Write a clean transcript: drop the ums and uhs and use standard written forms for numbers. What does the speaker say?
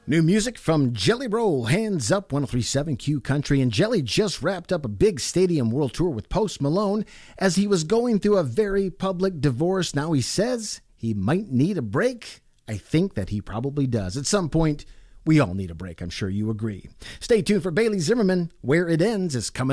New music from Jelly Roll, Hands Up, 103.7 Q Country. And Jelly just wrapped up a big stadium world tour with Post Malone as he was going through a very public divorce. Now he says he might need a break. I think that he probably does. At some point, we all need a break. I'm sure you agree. Stay tuned for Bailey Zimmerman. Where It Ends is coming